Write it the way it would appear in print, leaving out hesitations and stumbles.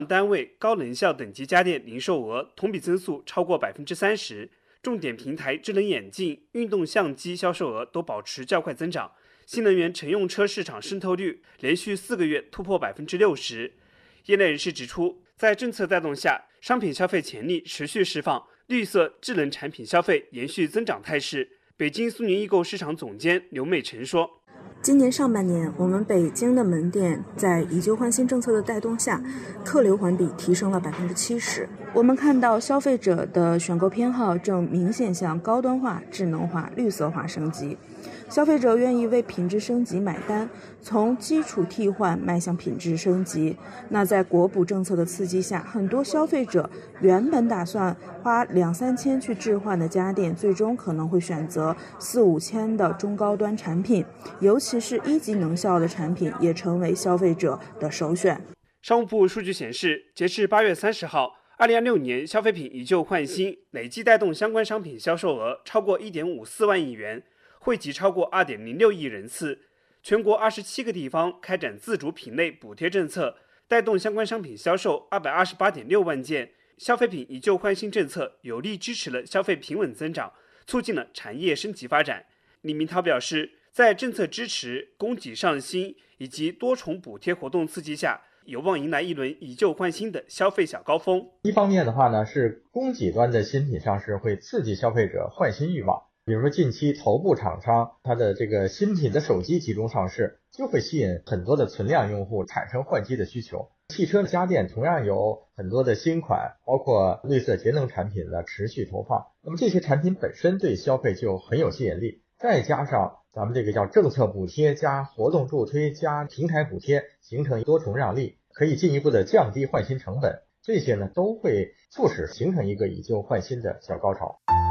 单位高能效等级家电零售额同比增速超过30%，重点平台智能眼镜、运动相机销售额都保持较快增长。新能源乘用车市场渗透率连续4个月突破60%。业内人士指出，在政策带动下，商品消费潜力持续释放，绿色智能产品消费延续增长态势。北京苏宁易购市场总监刘美晨说：“ 今年上半年，我们北京的门店在以旧换新政策的带动下，客流环比提升了70%。我们看到消费者的选购偏好正明显向高端化、智能化、绿色化升级。消费者愿意为品质升级买单，从基础替换迈向品质升级。那在国补政策的刺激下，很多消费者原本打算花2-3千去置换的家电，最终可能会选择4-5千的中高端产品，尤其是1级能效的产品也成为消费者的首选。” 商务部数据显示，截至8月30号，2026年消费品以旧换新累计带动相关商品销售额超过1.54万亿元，惠及超过2.06亿人次。全国27个地方开展自主品类补贴政策，带动相关商品销售228.6万件。消费品以旧换新政策有力支持了消费平稳增长，促进了产业升级发展。李明涛表示，在政策支持、供给上新以及多重补贴活动刺激下，有望迎来一轮以旧换新的消费小高峰。 一方面的话呢，是供给端的新品上市会刺激消费者换新欲望。比如说近期头部厂商它的这个新品的手机集中上市，就会吸引很多的存量用户产生换机的需求。汽车家电同样有很多的新款，包括绿色节能产品的持续投放，那么这些产品本身对消费就很有吸引力，再加上咱们这个叫政策补贴加活动助推加平台补贴，形成多重让利，可以进一步的降低换新成本，这些呢都会促使形成一个以旧换新的小高潮。